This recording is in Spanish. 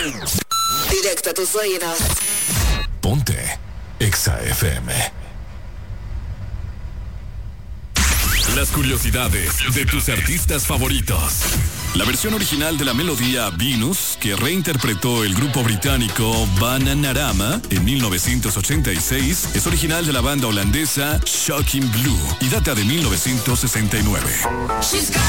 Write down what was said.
Directo a tus oídos. Ponte Exa FM. Las curiosidades de tus artistas favoritos. La versión original de la melodía Venus, que reinterpretó el grupo británico Bananarama en 1986, es original de la banda holandesa Shocking Blue y data de 1969.